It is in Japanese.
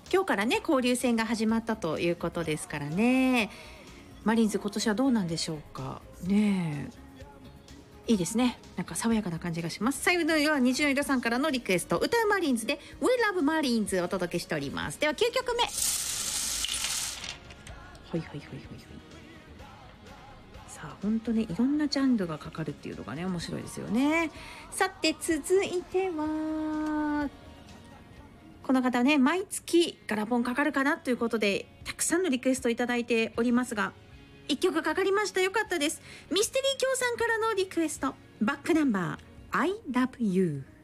今日からね交流戦が始まったということですからね。マリーンズ今年はどうなんでしょうかね。いいですね。なんか爽やかな感じがします。最後のは虹の色さんからのリクエスト、歌うマリーンズで We Love Marines をお届けしております。では9曲目。はいはいはいはいはい。さあ本当にいろんなジャンルがかかるっていうのがね面白いですよね。さて続いてはこの方ね、毎月ガラポンかかるかなということでたくさんのリクエストいただいておりますが、1曲かかりました。よかったです。ミステリー京さんからのリクエスト、バックナンバー I Love You。